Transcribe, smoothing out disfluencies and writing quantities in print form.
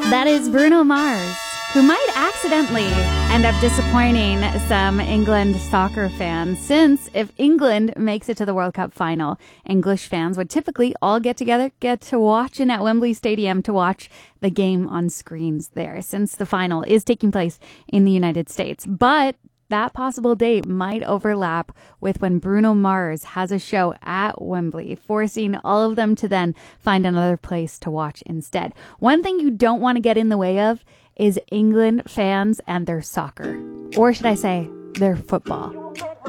That is Bruno Mars, who might accidentally end up disappointing some England soccer fans, since if England makes it to the World Cup final, English fans would typically all get together, get to watch in at Wembley Stadium to watch the game on screens there, since the final is taking place in the United States. But that possible date might overlap with when Bruno Mars has a show at Wembley, forcing all of them to then find another place to watch instead. One thing you don't want to get in the way of is England fans and their soccer. Or should I say, their football.